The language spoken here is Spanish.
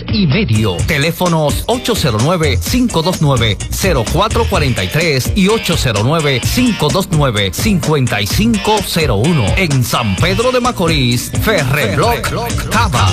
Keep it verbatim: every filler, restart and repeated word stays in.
y medio. Teléfonos ocho cero nueve, cinco dos nueve, cero cuatro cuatro tres y ocho cero nueve, cinco dos nueve, cinco cinco cero uno. En San Pedro de Macorís, Ferrebloc Cava.